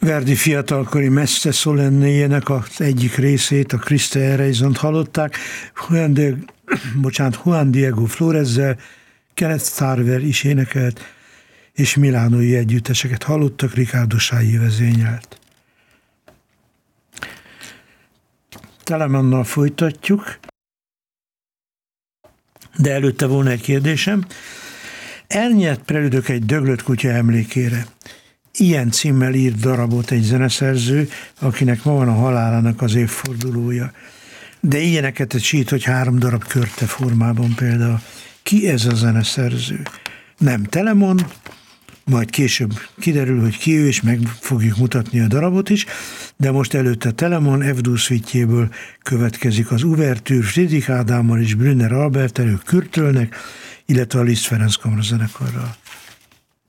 Verdi fiatalkori Messe Solennéjének az egyik részét, a Christe Erasont hallották, Juan Diego Florezzel, Kenneth Tarver is énekelt, és milánói együtteseket hallottak, Ricardo Chailly vezényelt. Telemannal folytatjuk, de előtte volna egy kérdésem. Elnyert prelüdök egy döglött kutya emlékére. Ilyen címmel írt darabot egy zeneszerző, akinek ma van a halálának az évfordulója. De ilyeneket sít, hogy 3 darab körte formában például. Ki ez a zeneszerző? Nem Telemon, majd később kiderül, hogy ki ő, és meg fogjuk mutatni a darabot is, de most előtte Telemon F-dur szvitjéből következik az Uvertűr, Friedrich Ádámmal és Brünner Alberttel, ők kürtölnek, illetve a Liszt Ferenc kamarazenekarral.